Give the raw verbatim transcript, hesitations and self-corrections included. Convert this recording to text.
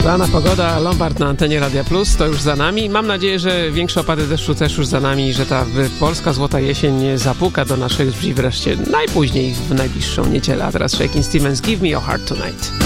Szklana pogoda, Lombard na antenie Radia Plus, to już za nami. Mam nadzieję, że większe opady deszczu też już za nami i że ta polska złota jesień zapuka do naszych drzwi wreszcie najpóźniej w najbliższą niedzielę. A teraz Shakin' Stevens, Give Me Your Heart Tonight.